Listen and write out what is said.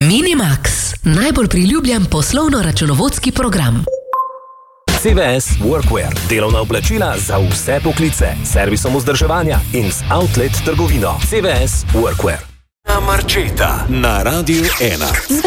Minimax, najbolj priljubljen poslovno-računovodski program. CVS Workwear, delovna oblačila za vse poklice, servisom vzdrževanja in z outlet trgovino. CVS Workwear. Marčeta na Radiu 1.